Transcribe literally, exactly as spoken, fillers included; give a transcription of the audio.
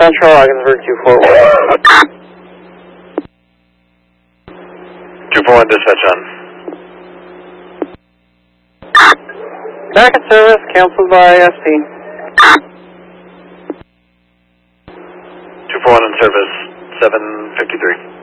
Central, Ogdensburg two four one. two four one, dispatch on. Back in service, canceled by S P. two four one in service, seven fifty-three.